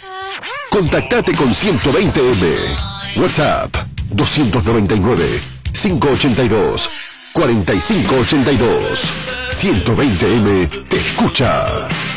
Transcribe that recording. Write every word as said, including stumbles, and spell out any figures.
Contactate con ciento veinte eme. WhatsApp dos nueve nueve, cinco ocho dos, cuatro cinco ocho dos. ciento veinte eme te escucha.